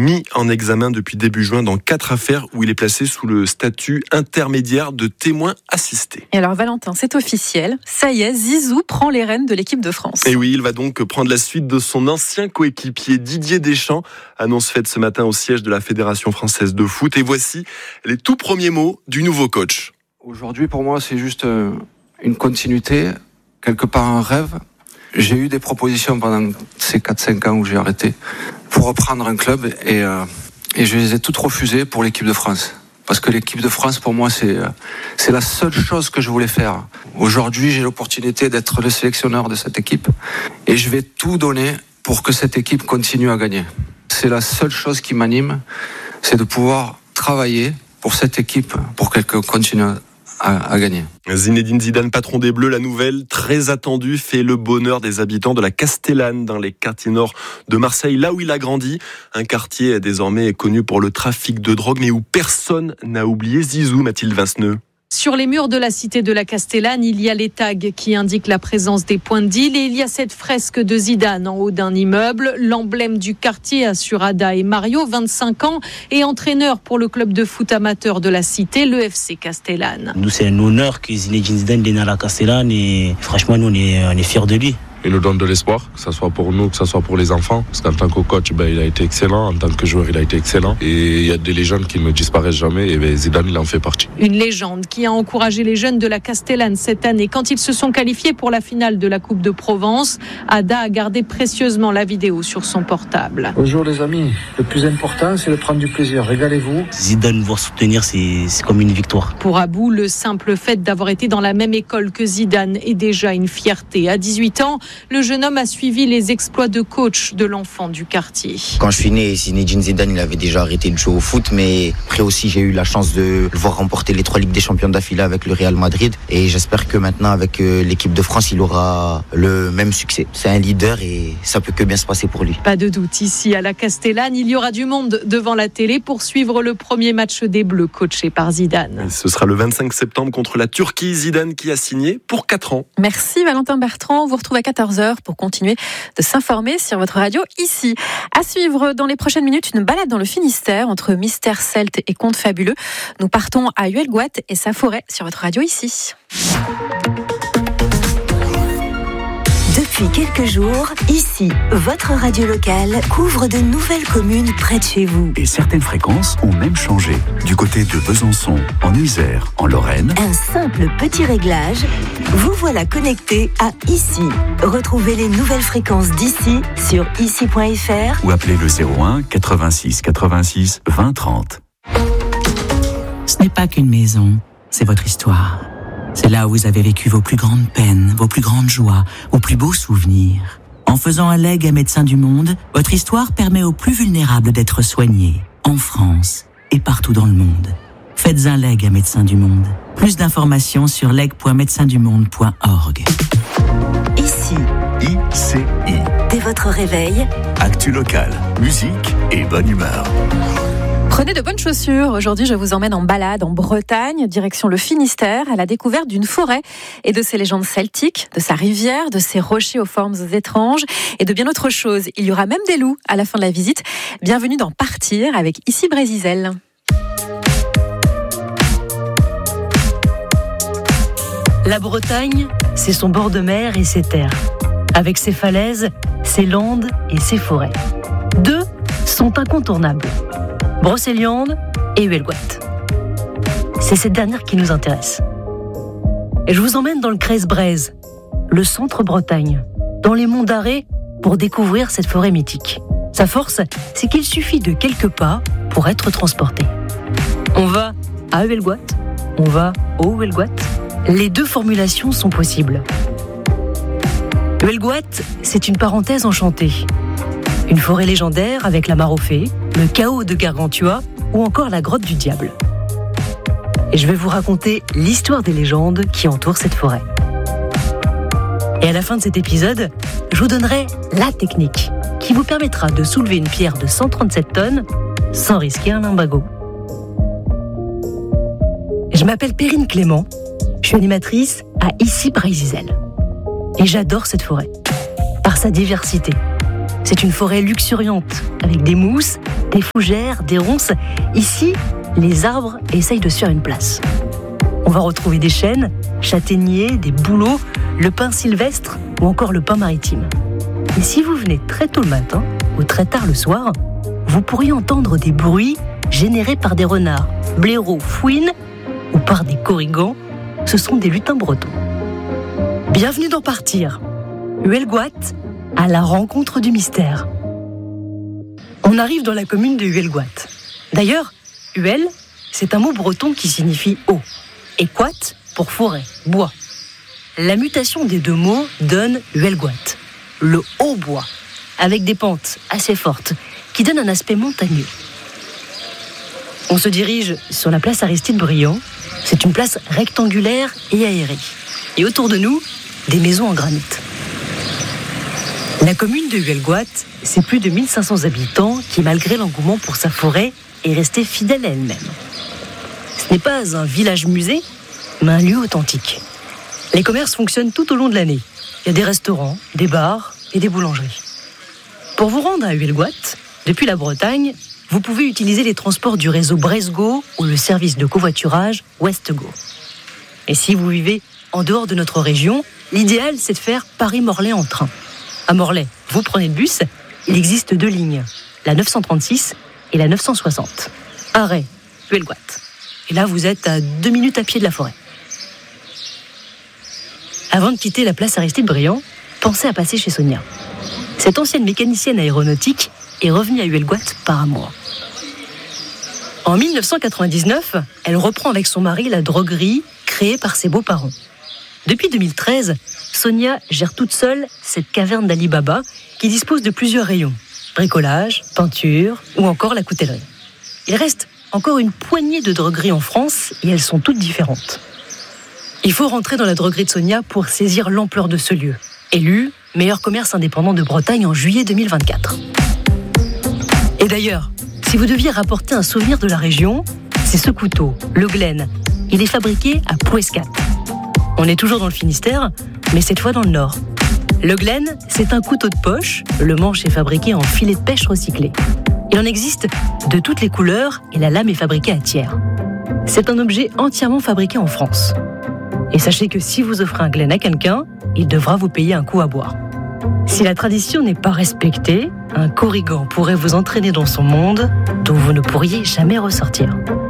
mis en examen depuis début juin dans 4 affaires où il est placé sous le statut intermédiaire de témoin assisté. Et alors Valentin, c'est officiel, ça y est, Zizou prend les rênes de l'équipe de France. Et oui, il va donc prendre la suite de son ancien coéquipier Didier Deschamps. Annonce faite ce matin au siège de la Fédération française de foot. Et voici les tout premiers mots du nouveau coach. Aujourd'hui, pour moi, c'est juste une continuité, quelque part un rêve. J'ai eu des propositions pendant ces 4-5 ans où j'ai arrêté pour reprendre un club et je les ai toutes refusées pour l'équipe de France. Parce que l'équipe de France, pour moi, c'est la seule chose que je voulais faire. Aujourd'hui, j'ai l'opportunité d'être le sélectionneur de cette équipe et je vais tout donner pour que cette équipe continue à gagner. C'est la seule chose qui m'anime, c'est de pouvoir travailler pour cette équipe, pour qu'elle continue à gagner. Zinedine Zidane, patron des Bleus, la nouvelle très attendue fait le bonheur des habitants de la Castellane dans les quartiers nord de Marseille, là où il a grandi. Un quartier désormais connu pour le trafic de drogue, mais où personne n'a oublié Zizou, Mathilde Vinceneux. Sur les murs de la cité de la Castellane, il y a les tags qui indiquent la présence des points de deal et il y a cette fresque de Zidane en haut d'un immeuble. L'emblème du quartier assure Ada et Mario, 25 ans, et entraîneur pour le club de foot amateur de la cité, le FC Castellane. Nous, c'est un honneur que Zinedine Zidane est né à la Castellane et franchement, nous, on est fiers de lui. Il nous donne de l'espoir, que ce soit pour nous, que ce soit pour les enfants. Parce qu'en tant que coach, il a été excellent. En tant que joueur, il a été excellent. Et il y a des légendes qui ne disparaissent jamais. Et Zidane, il en fait partie. Une légende qui a encouragé les jeunes de la Castellane cette année. Quand ils se sont qualifiés pour la finale de la Coupe de Provence, Ada a gardé précieusement la vidéo sur son portable. Bonjour les amis, le plus important, c'est de prendre du plaisir. Régalez-vous. Zidane, voir soutenir, c'est comme une victoire. Pour Abou, le simple fait d'avoir été dans la même école que Zidane est déjà une fierté. À 18 ans, le jeune homme a suivi les exploits de coach de l'enfant du quartier. Quand je suis né, Zinedine Zidane, il avait déjà arrêté de jouer au foot, mais après aussi j'ai eu la chance de le voir remporter les 3 Ligues des Champions d'affilée avec le Real Madrid. Et j'espère que maintenant, avec l'équipe de France, il aura le même succès. C'est un leader et ça peut que bien se passer pour lui. Pas de doute, ici à la Castellane, il y aura du monde devant la télé pour suivre le premier match des Bleus coaché par Zidane. Et ce sera le 25 septembre contre la Turquie. Zidane qui a signé pour 4 ans. Merci Valentin Bertrand, on vous retrouve à 14h pour continuer de s'informer sur votre radio ici. À suivre dans les prochaines minutes, une balade dans le Finistère entre mystères celtes et contes fabuleux. Nous partons à Huelgoat et sa forêt sur votre radio ici. Depuis quelques jours, ici, votre radio locale couvre de nouvelles communes près de chez vous. Et certaines fréquences ont même changé. Du côté de Besançon, en Isère, en Lorraine. Un simple petit réglage, vous voilà connecté à ici. Retrouvez les nouvelles fréquences d'ici sur ici.fr ou appelez le 01 86 86 20 30. Ce n'est pas qu'une maison, c'est votre histoire. C'est là où vous avez vécu vos plus grandes peines, vos plus grandes joies, vos plus beaux souvenirs. En faisant un legs à Médecins du Monde, votre histoire permet aux plus vulnérables d'être soignés, en France et partout dans le monde. Faites un leg à Médecins du Monde. Plus d'informations sur leg.médecindumonde.org. Ici. ICI. Dès votre réveil. Actu local, musique et bonne humeur. Prenez de bonnes chaussures. Aujourd'hui, je vous emmène en balade en Bretagne, direction le Finistère, à la découverte d'une forêt et de ses légendes celtiques, de sa rivière, de ses rochers aux formes étranges et de bien autre chose. Il y aura même des loups à la fin de la visite. Bienvenue dans Partir avec Ici Brésisel. La Bretagne, c'est son bord de mer et ses terres. Avec ses falaises, ses landes et ses forêts. 2 sont incontournables. Brocéliande et Huelgoat. C'est cette dernière qui nous intéresse. Et je vous emmène dans le Crèze-Braise, le centre Bretagne, dans les monts d'Arrée, pour découvrir cette forêt mythique. Sa force, c'est qu'il suffit de quelques pas pour être transporté. On va à Huelgoat, on va au Huelgoat. Les 2 formulations sont possibles. Huelgoat, c'est une parenthèse enchantée. Une forêt légendaire avec la mare aux fées, le chaos de Gargantua ou encore la grotte du diable. Et je vais vous raconter l'histoire des légendes qui entourent cette forêt. Et à la fin de cet épisode, je vous donnerai la technique qui vous permettra de soulever une pierre de 137 tonnes sans risquer un limbago. Je m'appelle Perrine Clément, je suis animatrice à Ici Brésisel. Et j'adore cette forêt, par sa diversité. C'est une forêt luxuriante, avec des mousses, des fougères, des ronces. Ici, les arbres essayent de se faire une place. On va retrouver des chênes, châtaigniers, des bouleaux, le pin sylvestre ou encore le pin maritime. Et si vous venez très tôt le matin ou très tard le soir, vous pourriez entendre des bruits générés par des renards, blaireaux, fouines ou par des corrigans. Ce sont des lutins bretons. Bienvenue dans Partir. Huelgoat, à la rencontre du mystère. On arrive dans la commune de Huelgoat. D'ailleurs, Huel, c'est un mot breton qui signifie haut. Et Quat pour forêt, bois. La mutation des deux mots donne Huelgoat, le haut bois, avec des pentes assez fortes qui donnent un aspect montagneux. On se dirige sur la place Aristide-Briand. C'est une place rectangulaire et aérée. Et autour de nous, des maisons en granit. La commune de Huelgoat, c'est plus de 1500 habitants qui, malgré l'engouement pour sa forêt, est restée fidèle à elle-même. Ce n'est pas un village-musée, mais un lieu authentique. Les commerces fonctionnent tout au long de l'année. Il y a des restaurants, des bars et des boulangeries. Pour vous rendre à Huelgoat, depuis la Bretagne, vous pouvez utiliser les transports du réseau Bresgo ou le service de covoiturage Westgo. Et si vous vivez en dehors de notre région, l'idéal, c'est de faire Paris-Morlaix en train. À Morlaix, vous prenez le bus. Il existe 2 lignes, la 936 et la 960. Arrêt, Huelgoat. Et là, vous êtes à 2 minutes à pied de la forêt. Avant de quitter la place Aristide-Briand, pensez à passer chez Sonia. Cette ancienne mécanicienne aéronautique est revenue à Huelgoat par amour. En 1999, elle reprend avec son mari la droguerie créée par ses beaux-parents. Depuis 2013, Sonia gère toute seule cette caverne d'Ali Baba qui dispose de plusieurs rayons. Bricolage, peinture ou encore la coutellerie. Il reste encore une poignée de drogueries en France et elles sont toutes différentes. Il faut rentrer dans la droguerie de Sonia pour saisir l'ampleur de ce lieu. Élu meilleur commerce indépendant de Bretagne en juillet 2024. Et d'ailleurs, si vous deviez rapporter un souvenir de la région, c'est ce couteau, le Glen. Il est fabriqué à Plouescat. On est toujours dans le Finistère, mais cette fois dans le Nord. Le Glen, c'est un couteau de poche. Le manche est fabriqué en filet de pêche recyclé. Il en existe de toutes les couleurs et la lame est fabriquée à Thiers. C'est un objet entièrement fabriqué en France. Et sachez que si vous offrez un Glen à quelqu'un, il devra vous payer un coup à boire. Si la tradition n'est pas respectée, un corrigan pourrait vous entraîner dans son monde dont vous ne pourriez jamais ressortir.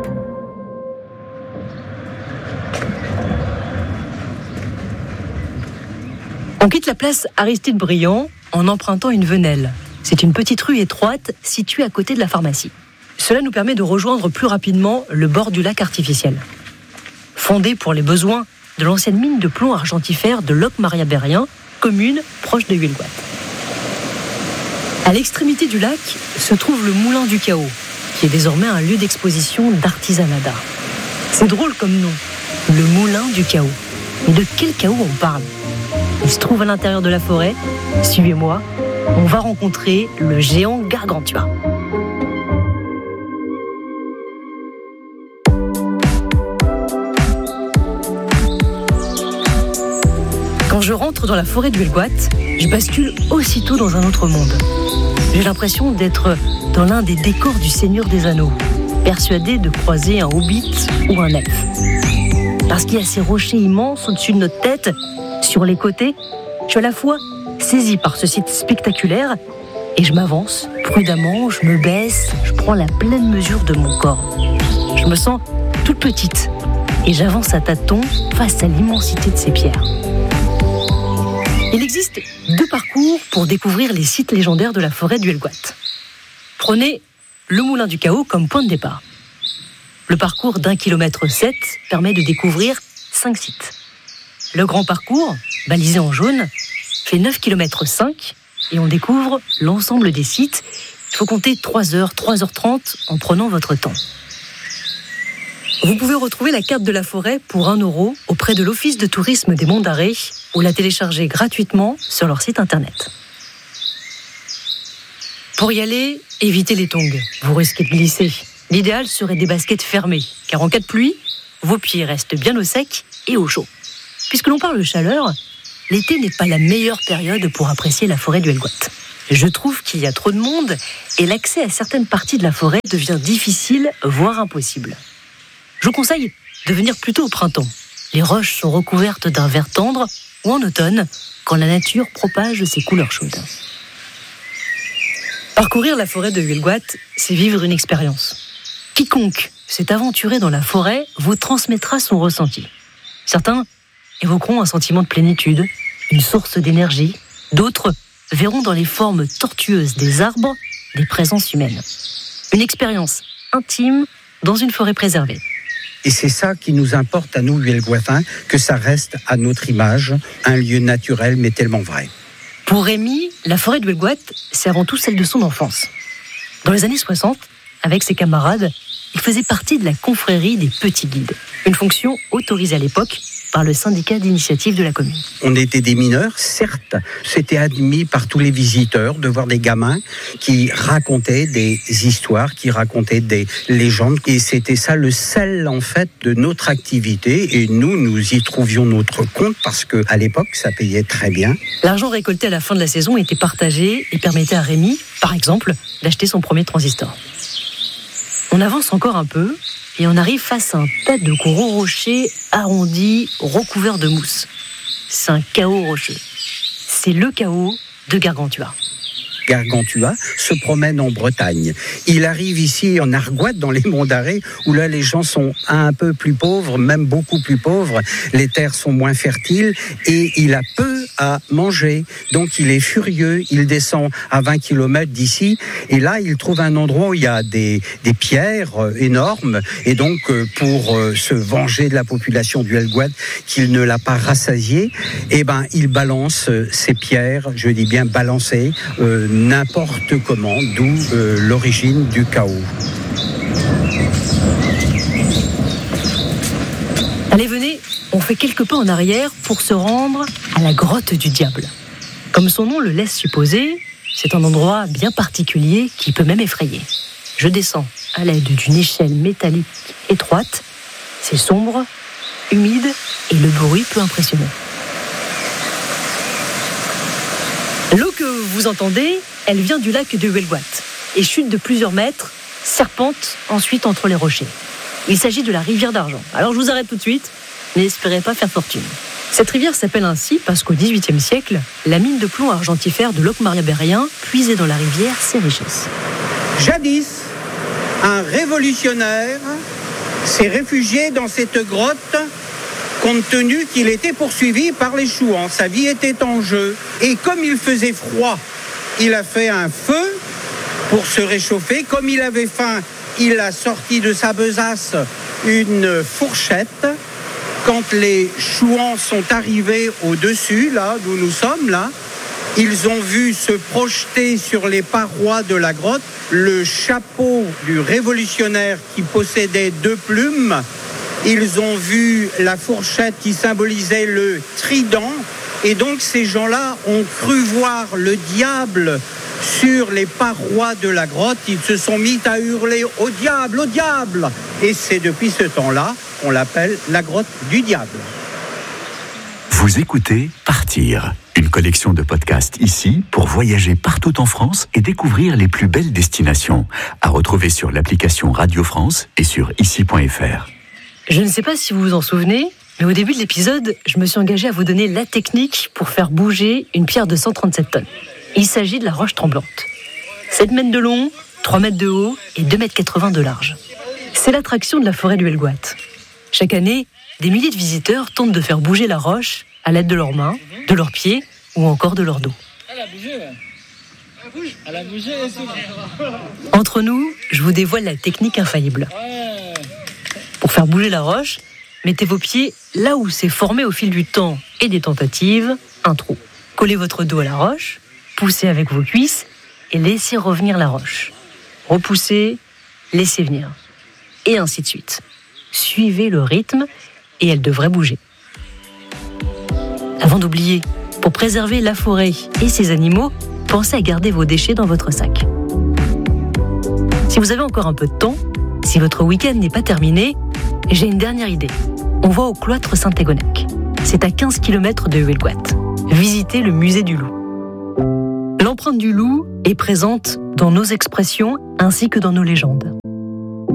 On quitte la place Aristide-Briand en empruntant une venelle. C'est une petite rue étroite située à côté de la pharmacie. Cela nous permet de rejoindre plus rapidement le bord du lac artificiel. Fondé pour les besoins de l'ancienne mine de plomb argentifère de Locmaria-Berrien, commune proche de Huelgoat. À l'extrémité du lac se trouve le Moulin du Chaos, qui est désormais un lieu d'exposition d'artisanat d'art. C'est drôle comme nom, le Moulin du Chaos. Mais de quel chaos on parle ? Il se trouve à l'intérieur de la forêt. Suivez-moi, on va rencontrer le géant Gargantua. Quand je rentre dans la forêt de Huelgoat, je bascule aussitôt dans un autre monde. J'ai l'impression d'être dans l'un des décors du Seigneur des Anneaux, persuadé de croiser un hobbit ou un elfe. Parce qu'il y a ces rochers immenses au-dessus de notre tête, sur les côtés, je suis à la fois saisi par ce site spectaculaire et je m'avance prudemment, je me baisse, je prends la pleine mesure de mon corps. Je me sens toute petite et j'avance à tâtons face à l'immensité de ces pierres. Il existe 2 parcours pour découvrir les sites légendaires de la forêt de Huelgoat. Prenez le Moulin du Chaos comme point de départ. Le parcours d'1,7 km permet de découvrir 5 sites. Le grand parcours, balisé en jaune, fait 9,5 km et on découvre l'ensemble des sites. Il faut compter 3h, 3h30 en prenant votre temps. Vous pouvez retrouver la carte de la forêt pour 1 € auprès de l'Office de tourisme des Monts d'Arrée ou la télécharger gratuitement sur leur site internet. Pour y aller, évitez les tongs, vous risquez de glisser. L'idéal serait des baskets fermées, car en cas de pluie, vos pieds restent bien au sec et au chaud. Puisque l'on parle de chaleur, l'été n'est pas la meilleure période pour apprécier la forêt de Huelgoat. Je trouve qu'il y a trop de monde et l'accès à certaines parties de la forêt devient difficile, voire impossible. Je vous conseille de venir plutôt au printemps. Les roches sont recouvertes d'un vert tendre ou en automne, quand la nature propage ses couleurs chaudes. Parcourir la forêt de Huelgoat, c'est vivre une expérience. Quiconque s'est aventuré dans la forêt vous transmettra son ressenti. Certains évoqueront un sentiment de plénitude, une source d'énergie. D'autres verront dans les formes tortueuses des arbres des présences humaines. Une expérience intime dans une forêt préservée. Et c'est ça qui nous importe à nous, Huelgoatins, que ça reste à notre image, un lieu naturel mais tellement vrai. Pour Rémi, la forêt de Huelgoat, c'est avant tout celle de son enfance. Dans les années 60, avec ses camarades, il faisait partie de la confrérie des petits guides, une fonction autorisée à l'époque par le syndicat d'initiative de la commune. On était des mineurs, certes. C'était admis par tous les visiteurs de voir des gamins qui racontaient des histoires, qui racontaient des légendes. Et c'était ça le sel, en fait, de notre activité. Et nous y trouvions notre compte parce qu'à l'époque, ça payait très bien. L'argent récolté à la fin de la saison était partagé et permettait à Rémi, par exemple, d'acheter son premier transistor. On avance encore un peu et on arrive face à un tas de gros rochers arrondis, recouverts de mousse. C'est un chaos rocheux. C'est le chaos de Gargantua. Gargantua se promène en Bretagne. Il arrive ici en Argoat, dans les monts d'Arrée, où là les gens sont un peu plus pauvres, même beaucoup plus pauvres. Les terres sont moins fertiles et il a peu à manger. Donc il est furieux, il descend à 20 km d'ici et là il trouve un endroit où il y a des pierres énormes et donc pour se venger de la population du Huelgoat qu'il ne l'a pas rassasié, il balance ces pierres, je dis bien balancer, n'importe comment, d'où l'origine du chaos. Allez, venez, on fait quelques pas en arrière pour se rendre à la grotte du diable. Comme son nom le laisse supposer, c'est un endroit bien particulier qui peut même effrayer. Je descends à l'aide d'une échelle métallique étroite. C'est sombre, humide et le bruit peut impressionner. L'eau que vous entendez, elle vient du lac de Huelgoat et chute de plusieurs mètres, serpente ensuite entre les rochers. Il s'agit de la rivière d'argent. Alors je vous arrête tout de suite, n'espérez pas faire fortune. Cette rivière s'appelle ainsi parce qu'au XVIIIe siècle, la mine de plomb argentifère de Locmaria-Berrien puisait dans la rivière ses richesses. Jadis, un révolutionnaire s'est réfugié dans cette grotte compte tenu qu'il était poursuivi par les chouans. Sa vie était en jeu. Et comme il faisait froid, il a fait un feu pour se réchauffer. Comme il avait faim, il a sorti de sa besace une fourchette. Quand les chouans sont arrivés au-dessus, là, d'où nous sommes, là, ils ont vu se projeter sur les parois de la grotte le chapeau du révolutionnaire qui possédait 2 plumes. Ils ont vu la fourchette qui symbolisait le trident. Et donc ces gens-là ont cru voir le diable sur les parois de la grotte. Ils se sont mis à hurler « Au diable, au diable !» Et c'est depuis ce temps-là qu'on l'appelle la grotte du diable. Vous écoutez Partir, une collection de podcasts ici pour voyager partout en France et découvrir les plus belles destinations. À retrouver sur l'application Radio France et sur ici.fr. Je ne sais pas si vous vous en souvenez, mais au début de l'épisode, je me suis engagé à vous donner la technique pour faire bouger une pierre de 137 tonnes. Il s'agit de la roche tremblante. 7 mètres de long, 3 mètres de haut et 2,80 m de large. C'est l'attraction de la forêt du Huelgoat. Chaque année, des milliers de visiteurs tentent de faire bouger la roche à l'aide de leurs mains, de leurs pieds ou encore de leur dos. Entre nous, je vous dévoile la technique infaillible. Pour faire bouger la roche, mettez vos pieds là où s'est formé au fil du temps et des tentatives un trou. Collez votre dos à la roche, poussez avec vos cuisses et laissez revenir la roche. Repoussez, laissez venir. Et ainsi de suite. Suivez le rythme et elle devrait bouger. Avant d'oublier, pour préserver la forêt et ses animaux, pensez à garder vos déchets dans votre sac. Si vous avez encore un peu de temps, si votre week-end n'est pas terminé, j'ai une dernière idée. On va au cloître Saint-Égonec. C'est à 15 km de Huelgoat. Visitez le musée du loup. L'empreinte du loup est présente dans nos expressions ainsi que dans nos légendes.